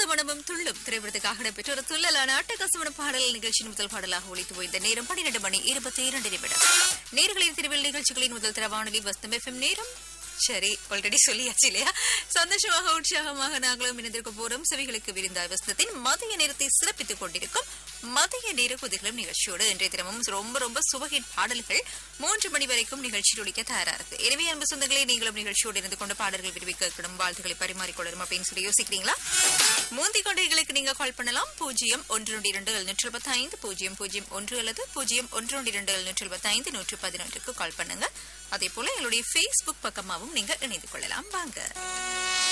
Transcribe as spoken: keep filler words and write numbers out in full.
மனமும் துள்ளும் திரைப்படத்துக்காக இடம்பெற்ற ஒரு துள்ளலான அட்டகாசமான பாடல் நிகழ்ச்சியின் முதல் பாடலாக ஒலித்து போய் நேரம் பன்னிரண்டு மணி இருபத்தி இரண்டு நிமிடம். நேர்களின் திருவில் நிகழ்ச்சிகளின் முதல் தர வானொலி வசந்தம் எஃப்எம் நேரம் சரி ஆல்ரெடி சொல்லியாச்சு இல்லையா? சந்தோஷமாக உற்சாகமாக நாங்களும் இணைந்திருக்க போறோம். செவிகளுக்கு விருந்தாய் வசந்தத்தின் மதிய நேரத்தை சிறப்பித்துக் கொண்டிருக்கும் மதிய நேர குதிகளும் நிகழ்ச்சியோடு இன்றைய தினமும் ரொம்ப ரொம்ப சுவகின் பாடல்கள் மூன்று மணி வரைக்கும் நிகழ்ச்சியில் ஒழிக்க தயாரா இருக்கு. எனவே அன்பு சொந்தங்களே, நீங்களும் நிகழ்ச்சியோடு இருந்து கொண்டு பாடல்கள் விரும்பி கேட்கணும், வாழ்த்துக்களை பரிமாறிக்கொள்ளணும் அப்படின்னு சொல்லி யோசிக்கிறீங்களா? மூந்தி கொண்டைகளுக்கு நீங்க கால் பண்ணலாம். பூஜ்ஜியம் ஒன்று இரண்டு எழுநூற்று எழுபத்தி ஐந்து பூஜ்ஜியம் பூஜ்ஜியம் ஒன்று அல்லது பூஜ்ஜியம் ஒன்று இரண்டு எழுநூற்று எழுபத்தி ஐந்து நூற்று பதினொன்றுக்கு கால் பண்ணுங்க. அதே போல எங்களுடைய Facebook பக்கமாகவும் நீங்க இணைந்து கொள்ளலாம். வாங்க.